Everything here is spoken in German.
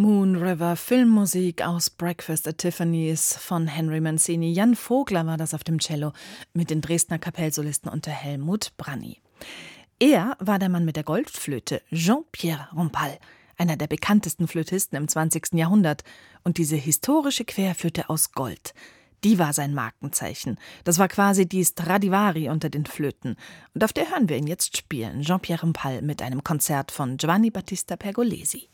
Moon River, Filmmusik aus Breakfast at Tiffany's von Henry Mancini. Jan Vogler war das auf dem Cello mit den Dresdner Kapellsolisten unter Helmut Branny. Er war der Mann mit der Goldflöte, Jean-Pierre Rampal, einer der bekanntesten Flötisten im 20. Jahrhundert. Und diese historische Querflöte aus Gold, die war sein Markenzeichen. Das war quasi die Stradivari unter den Flöten. Und auf der hören wir ihn jetzt spielen, Jean-Pierre Rampal mit einem Konzert von Giovanni Battista Pergolesi.